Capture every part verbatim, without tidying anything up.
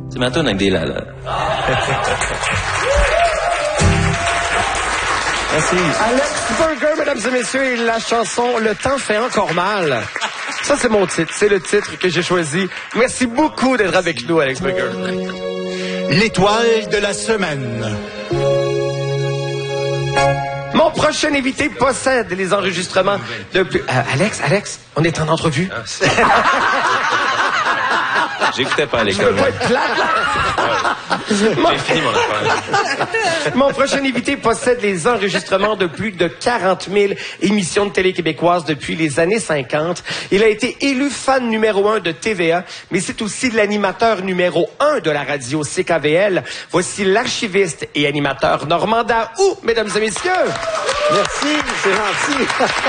C'est ma toune avec des lalas. Merci. Alex Burger, mesdames et messieurs, et la chanson « Le temps fait encore mal ». Ça, c'est mon titre. C'est le titre que j'ai choisi. Merci beaucoup d'être avec nous, Alex Burger. L'étoile de la semaine. Mon prochain invité possède les enregistrements de plus... Euh, Alex, Alex, on est en entrevue. J'écoutais pas à Je veux l'école. pas être plate, là. J'ai fini mon affaire. Mon prochain invité possède les enregistrements de plus de quarante mille émissions de télé québécoises depuis les années cinquante. Il a été élu fan numéro un de T V A, mais c'est aussi l'animateur numéro un de la radio C K V L. Voici l'archiviste et animateur Normand Daou, mesdames et messieurs. Merci, c'est gentil.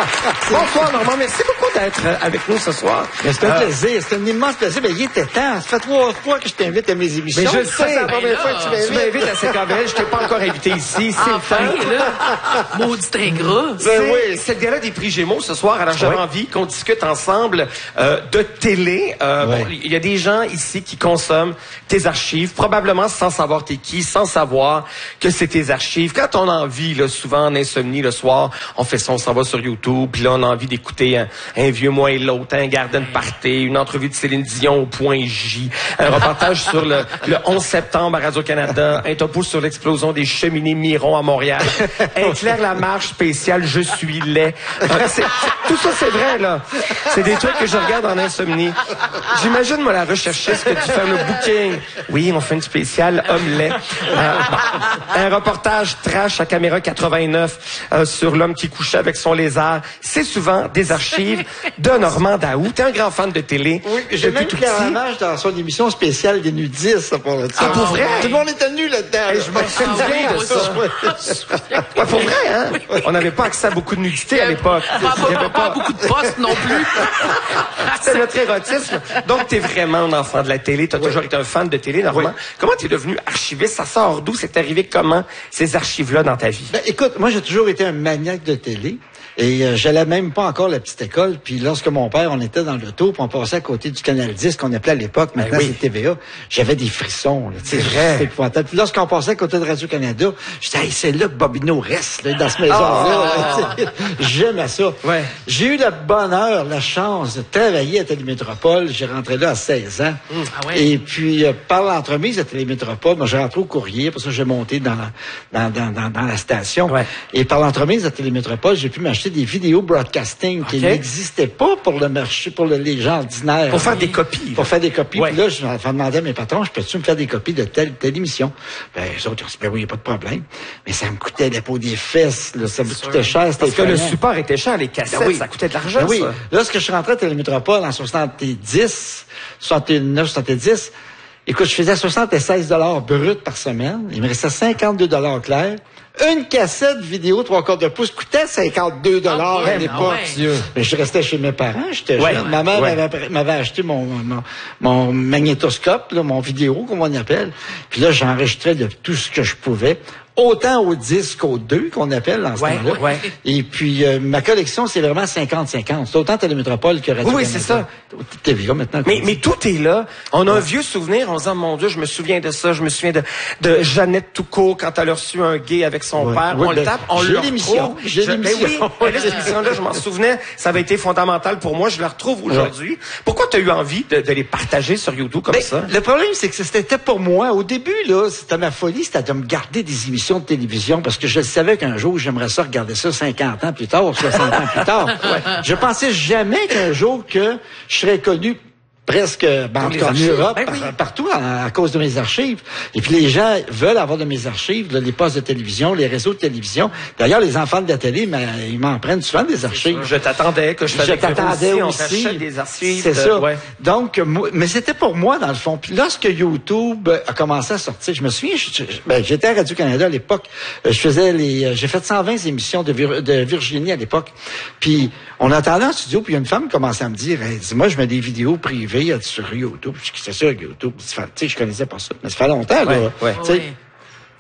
Bonsoir Normand, merci beaucoup d'être avec nous ce soir. C'est un Euh, plaisir, c'est un immense plaisir. Mais il était temps. Ça fait trois fois que je t'invite à mes émissions. Mais je Ça, sais. c'est la première fois que tu Tu m'invites. m'invites à C K V L, je t'ai pas encore invité ici. C'est Enfin, le temps. là, maudit train gras. C'est Ben oui. c'est le gala des prix Gémeaux ce soir. Alors j'avais Oui. envie qu'on discute ensemble euh, de télé. Euh, Oui. bon, il y a des gens ici qui consomment tes archives, probablement sans savoir t'es qui, sans savoir que c'est tes archives. Quand on a envie, là, souvent en insomnie le soir, on fait ça, on s'en va sur YouTube, puis là on a envie d'écouter un, un vieux moi et l'autre, un garden party, une entrevue de Céline Dion au point J, un reportage sur le, le onze septembre à Radio-Canada, un topo sur l'explosion des cheminées Miron à Montréal, un Claire Lamarche spécial Je suis laid. Euh, c'est- c'est- tout ça, c'est vrai, là. C'est des trucs que je regarde en insomnie. J'imagine, moi, la recherchiste que tu fais le booking. Oui, on fait une spéciale homme laid. Euh, un reportage trash à caméra quatre-vingt-neuf euh, sur l'homme qui couchait avec son lézard. C'est souvent des archives de Normand Daou. T'es un grand fan de télé. Oui, j'ai depuis même tout Claire petit. Lamarche dans son émission spéciale des nudistes, pour le Ah, pour vrai? Tout le monde était nu là-dedans. Hey, là. je m'en souviens Ah de oui, ça. Ouais, pour vrai, hein? On n'avait pas accès à beaucoup de nudité à l'époque. Pas, Il y pas, avait pas beaucoup de postes non plus. C'était notre érotisme. Donc, t'es vraiment un enfant de la télé. T'as toujours été un fan de télé, Normand. Comment t'es devenu archiviste? Ça sort d'où? C'est arrivé comment, ces archives-là, dans ta vie? Ben, écoute, moi, j'ai toujours été un maniaque de télé. Et euh, j'allais même pas encore à la petite école. Puis lorsque mon père, on était dans l'auto, puis on passait à côté du Canal dix, qu'on appelait à l'époque, maintenant oui. c'est T V A, j'avais des frissons. Là, C'est vrai. C'était épouvantable. Puis lorsqu'on passait à côté de Radio-Canada, j'étais, hey, c'est là que Bobino reste, là, dans ce maison-là. là. J'aimais ça. Ouais. J'ai eu le bonheur, la chance de travailler à Télémétropole. J'ai rentré là à seize ans. Ah ouais. Et puis, euh, par l'entremise à Télémétropole, moi, j'ai rentré au courrier, parce que j'ai monté dans la, dans, dans, dans, dans la station. Ouais. Et par l'entremise à Télémétropole, j'ai pu m'acheter des vidéos broadcasting qui OK. n'existaient pas pour le marché, pour le- les gens ordinaires. Pour faire des copies. Pour faire des copies. Ouais. Puis là, je vais demander à mes patrons, je peux-tu me faire des copies de telle, telle émission? Ben, les autres, ils ont dit, ben oui, y a pas de problème. Mais ça me coûtait la peau des fesses, là. Ça me coûtait cher, c'était Parce que le effrayant. support était cher, les cassettes, Ben oui. ça coûtait de l'argent, Ben oui. ça. Lorsque je suis rentré à Télémétropole en soixante-dix, soixante-neuf, soixante-dix, écoute, je faisais soixante-seize dollars bruts par semaine. Il me restait cinquante-deux dollars clairs. Une cassette vidéo trois quarts de pouce coûtait cinquante-deux dollars Ah ouais, à l'époque. ah ouais. Mais je restais chez mes parents, j'étais Ouais, jeune. Ma mère ouais. m'avait, m'avait acheté mon, mon, mon magnétoscope, là, mon vidéo, comme on appelle. Puis là, j'enregistrais de tout ce que je pouvais. Autant au disque qu'au deux, qu'on appelle dans ce Ouais, temps-là. ouais. Et puis, euh, ma collection, c'est vraiment cinquante cinquante. C'est autant Télémétropole que Radio-Canada. Oui, oui, c'est ça. T V A maintenant. Mais, mais tout est là. On a un vieux souvenir. On se dit, mon Dieu, je me souviens de ça. Je me souviens de, de Jeannette Toucault quand elle a reçu un gay avec son Ouais. père. Oui, on le ben, tape, on j'ai le l'émission. retrouve. J'ai Je- l'émission. Ben oui, là, cette émission-là, je m'en souvenais. Ça avait été fondamental pour moi. Je la retrouve aujourd'hui. Pourquoi tu as eu envie de, de les partager sur YouTube comme Ben, ça? le problème, c'est que c'était pour moi. Au début, là, c'était ma folie, c'était de me garder des émissions de télévision parce que je savais qu'un jour, j'aimerais ça regarder ça cinquante ans plus tard, soixante ans plus tard. Ouais. Je pensais jamais qu'un jour que je serais connu presque ben, en les tout cas, en archives. Europe, Ben oui. par- partout à, à cause de mes archives. Et puis les gens veulent avoir de mes archives, là, les postes de télévision, les réseaux de télévision. D'ailleurs, les enfants de la télé, ben, ils m'en prennent souvent des archives. Je t'attendais que je Je faisais t'attendais on aussi. t'achète des archives. C'est de- ça. Ouais. Donc, moi- mais c'était pour moi, dans le fond. Puis lorsque YouTube a commencé à sortir, je me souviens, je- je- ben, j'étais à Radio-Canada à l'époque. Euh, Je faisais les, euh, j'ai fait cent vingt émissions de, Vir- de Virginie à l'époque. Puis on attendait en studio, puis une femme commençait à me dire, elle dit, moi, je mets des vidéos privées elle dit, sur YouTube. Je dis, c'est ça, YouTube. Ça fait- Tu sais, je connaissais pas ça. Mais ça fait longtemps, là. Ouais, ouais. Tu sais. Oui.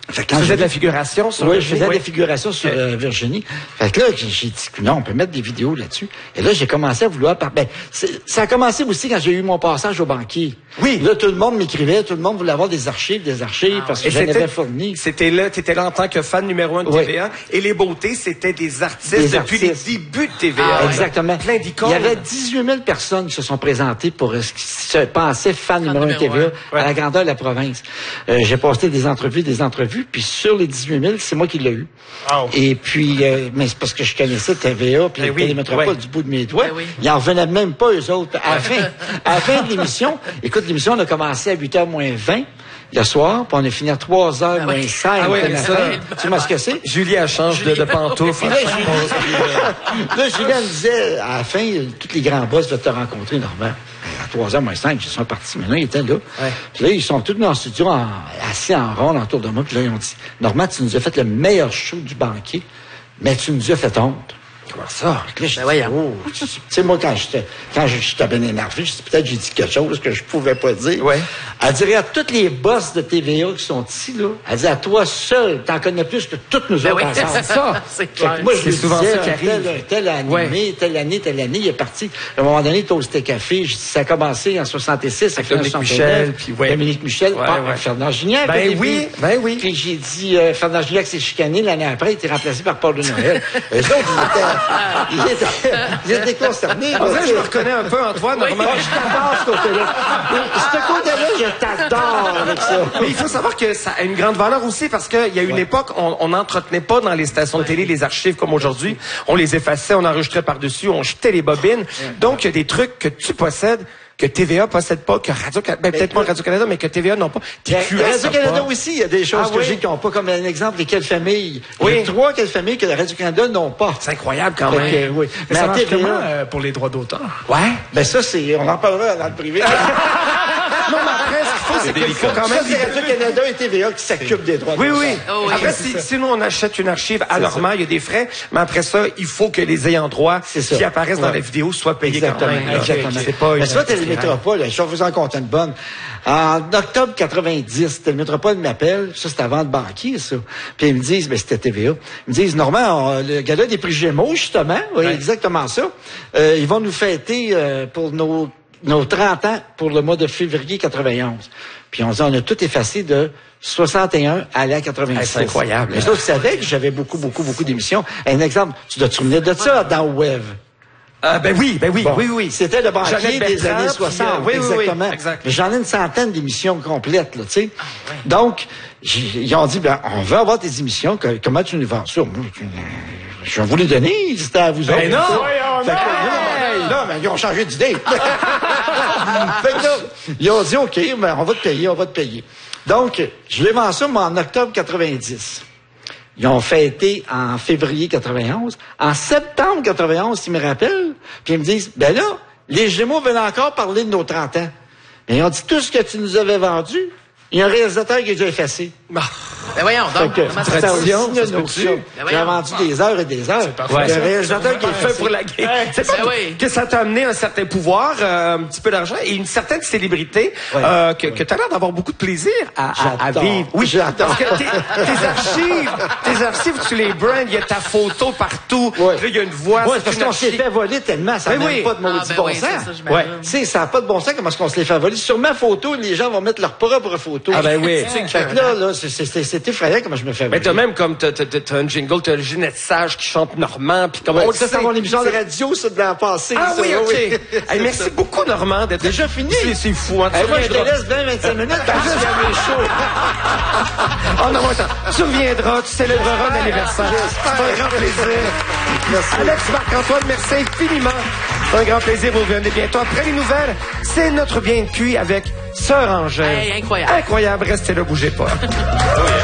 Fait que Tu quand faisais j'ai- de la figuration sur Oui, je Virginie? faisais Oui. des figurations sur euh, Virginie. Fait que là, j'ai j'ai dit, non, on peut mettre des vidéos là-dessus. Et là, j'ai commencé à vouloir... Par... Ben, c'est- ça a commencé aussi quand j'ai eu mon passage au banquier. Oui. Là, tout le monde m'écrivait, tout le monde voulait avoir des archives, des archives, parce que Et j'en c'était- avais fourni. C'était là, t'étais là en tant que fan numéro un de Oui. T V A. Et les beautés, c'était des artistes Des depuis artistes. les débuts de T V A. Ah, ouais. Exactement. Plein d'icônes. Il y avait dix-huit mille personnes qui se sont présentées pour euh, ce qui se pensait fan numéro un numéro T V A un. à la grandeur de la province. Euh, j'ai posté des entrevues, des entrevues, puis sur les dix-huit mille, c'est moi qui l'ai eu. Wow. Et puis, euh, mais c'est parce que je connaissais T V A, puis Ben les oui, Télémétropole ouais. du bout de mes doigts. Ben oui. Ils en revenaient même pas, eux autres. À la fin, à la fin de l'émission, écoute, l'émission, on a commencé à huit heures moins vingt le soir, puis on a fini à trois heures moins cinq Ah oui, le ça. matin. Tu vois ce que c'est? Julie, elle change de, de pantoufle. Puis là, Julie, là, Julie, elle me disait, à la fin, tous les grands boss veulent te rencontrer, Normand. À trois heures moins cinq, ils sont partis. Maintenant, ils étaient là. Puis là, ils sont tous dans le studio, en- assis en rond autour de moi. Puis là, ils ont dit, Normand, tu nous as fait le meilleur show du banquier, mais tu nous as fait honte. Comment ça? Puis là, je Ben dis, voyons. oh, tu sais, moi, quand j'étais, quand j'étais bien énervé, je dis, peut-être j'ai dit quelque chose que je pouvais pas dire. Ouais. Elle dirait à tous les boss de T V A qui sont ici, là, elle dit, à toi seul, t'en connais plus que toutes nous Ben autres oui, ensemble. c'est ça. C'est Fait que clair. moi, je C'est lui souvent disais, ça qui un arrive. tel, un tel animé, Ouais. telle année, telle année, il est parti. À un moment donné, Toasté Café, je dis, ça a commencé en soixante-six avec Dominique Michel, puis ouais. Dominique Michel, Ouais, pas ouais. Fernand Gignac. Ben au début. oui, ben oui. Puis j'ai dit, euh, Fernand Gignac s'est chicané, l'année après, il était remplacé par Paul de Noël. Eux autres, ils étaient, ils étaient, ils étaient concernés. On dirait que je me reconnais un peu, Antoine. Normand. Moi, je t'adore, ce côté-là. Ce côté-là, je t'adore avec ça. Mais il faut savoir que ça a une grande valeur aussi parce qu'il y a une époque, on n'entretenait pas dans les stations de télé les archives comme aujourd'hui. On les effaçait, on enregistrait par-dessus, on jetait les bobines. Donc, il y a des trucs que tu possèdes que T V A possède pas, que Radio-Canada, ben, peut-être pas Radio-Canada, mais que T V A n'ont pas. T Q S n'a Radio-Canada pas. aussi, il y a des choses Ah que oui? j'ai qui n'ont pas, comme un exemple, les quelles familles. Il y Oui. a trois quelles familles que la Radio-Canada n'ont pas. C'est incroyable quand Fait même. que, oui. Mais ça à marche T V A, comment euh, pour les droits d'auteur? Ouais. ben ça, c'est, on en parlera dans le privé. Non, mais après, ce qu'il faut, c'est qu'il faut quand Ça, même. c'est Radio-Canada et T V A qui s'occupent des droits Oui, d'auteur. oui. Oh oui. Après, si, si nous, on achète une archive à Normand, il y a des frais, mais après ça, il faut que les ayants droit C'est ça. qui apparaissent dans Ouais. la vidéo soient payés Exactement, quand même. là. exactement. C'est pas Mais une- ça, Télémétropole, je vais vous en compter une bonne. En octobre quatre-vingt-dix, Télémétropole m'appelle, ça c'était avant de banquier, ça. Puis ils me disent, ben c'était T V A. Ils me disent, Normand, on- le gars-là des prix Gémeaux, justement, oui, exactement ça. Euh, ils vont nous fêter euh, pour nos, nos trente ans pour le mois de février quatre-vingt-onze. Puis on dit, on a tout effacé de soixante et un à la quatre-vingt-six. Hey, c'est incroyable. Les autres savaient que j'avais beaucoup, beaucoup, beaucoup d'émissions. Un exemple, tu dois te souvenir de ça dans Web. Ah, ben oui, ben oui, Bon, oui, oui. C'était le banquier Jeannette des Bertrand, années puis, soixante. euh, oui, oui, oui, exactement. exact. Mais j'en ai une centaine d'émissions complètes, là, tu sais. Donc, j'ai- ils ont dit, ben, on veut avoir tes émissions, que- comment tu nous vends ça? Moi, je- Je vais vous les donner, c'était à vous autres. non! ça. Voyons Fait que, donc! non, non, mais ils ont changé d'idée. Fait que là, ils ont dit, OK, ben, on va te payer, on va te payer. Donc, je les vends ça, moi, en octobre quatre-vingt-dix. Ils ont fêté en février quatre-vingt-onze. En septembre quatre-vingt-onze, ils me rappellent, puis ils me disent, ben là, les Gémeaux veulent encore parler de nos trente ans. Mais ils ont dit, tout ce que tu nous avais vendu, il y a un réalisateur qui a déjà effacé. Ben voyons, donc, Fait que, comment ça c'est se aussi tradition, une ça se notion. peut-tu? Ben J'ai voyons. vendu des heures et des heures. Ouais. Il y a un réalisateur qui est fait effacé. pour la game. C'est pas Ben oui. que ça t'a amené un certain pouvoir, euh, un petit peu d'argent et une certaine célébrité Ouais. euh, que, que tu as l'air d'avoir beaucoup de plaisir à, à, à J'adore. vivre. Oui, J'adore. parce que tes, tes archives, tes archives, tu les brands, il y a ta photo partout. Ouais. Là, il y a une voix. Oui, c'est parce une qu'on s'est archive. fait voler tellement, ça n'a Ben même oui. pas de maudit Ah, ben bon oui, sens. c'est ça, j'imagine. Ouais. Tu sais, ça n'a pas de bon sens comment est-ce qu'on se les fait voler. Sur ma photo, les gens vont mettre leur propre photo. Ah, ben oui. Fait que là, là, c'est- c'est c'est effrayant comment je me fais voler. Mais t'as même comme t'as, t'as, t'as un jingle, t'as Ginette Sage qui chante Normand, puis comme Ouais, on le ça, c'est sait. mon émission de radio, ça, de l'an passé. Ah ça, oui, ok. Hey, merci beaucoup Normand d'être Déjà fini? C'est, c'est fou, hein. Tu Hey, moi, je te reviendras. laisse vingt à vingt-cinq minutes parce que j'ai mes shows. Oh non, attends. Tu reviendras, tu célébreras un anniversaire. C'est un grand plaisir. Merci. Alex Marc-Antoine, merci infiniment. C'est un grand plaisir. Vous revenez bientôt. Après les nouvelles, c'est notre bien cuit avec Sœur Angèle. Hey, incroyable. Incroyable. Restez là, bougez pas.